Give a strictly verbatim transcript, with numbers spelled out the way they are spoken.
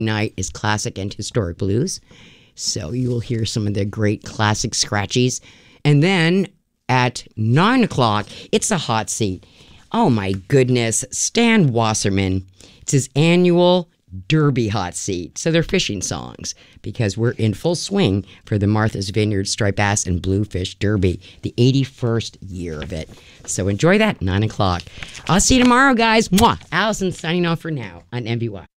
night is classic and historic blues. So you will hear some of the great classic scratchies. And then at nine o'clock, it's a hot seat. Oh my goodness, Stan Wasserman. It's his annual Derby hot seat. So they're fishing songs because we're in full swing for the Martha's Vineyard Striped Bass and Bluefish Derby, the eighty-first year of it. So enjoy that, nine o'clock. I'll see you tomorrow, guys. Mwah. Allison signing off for now on M B Y.